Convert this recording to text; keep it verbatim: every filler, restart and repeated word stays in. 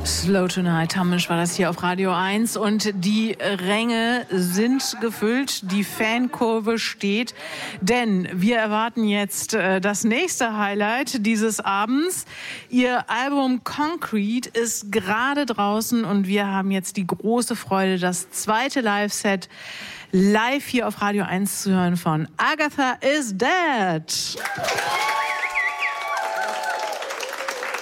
Slow Tonight, Hamish war das hier auf Radio eins und die Ränge sind gefüllt, die Fankurve steht, denn wir erwarten jetzt äh, das nächste Highlight dieses Abends. Ihr Album Concrete ist gerade draußen und wir haben jetzt die große Freude, das zweite Live-Set live hier auf Radio eins zu hören von Agatha is Dead.